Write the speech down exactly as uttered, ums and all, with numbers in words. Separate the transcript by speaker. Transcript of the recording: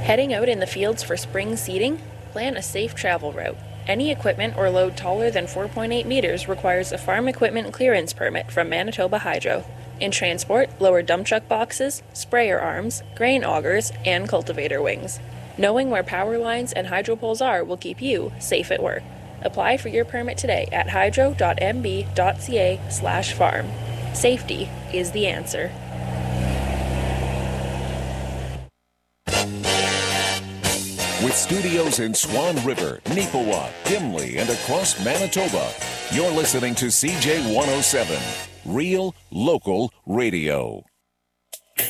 Speaker 1: Heading out in the fields for spring seeding? Plan a safe travel route. Any equipment or load taller than four point eight meters requires a farm equipment clearance permit from Manitoba Hydro. In transport, lower dump truck boxes, sprayer arms, grain augers, and cultivator wings. Knowing where power lines and hydro poles are will keep you safe at work. Apply for your permit today at hydro.mb.ca slash farm. Safety is the answer.
Speaker 2: With studios in Swan River, Neepawa, Gimli, and across Manitoba, you're listening to C J one oh seven, Real Local Radio.